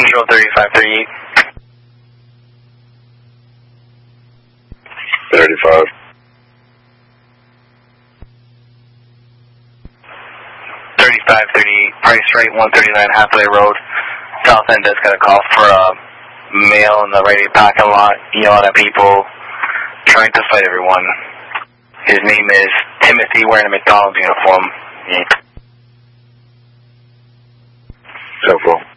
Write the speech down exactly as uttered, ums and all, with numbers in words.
Eagle thirty-five thirty-eight. thirty-five. thirty-five thirty-eight, price rate one thirty-nine Hathaway Road. South End just got a call for a male in the radio parking lot yelling at people, trying to fight everyone. His name is Timothy, wearing a McDonald's uniform. Yeah. So cool.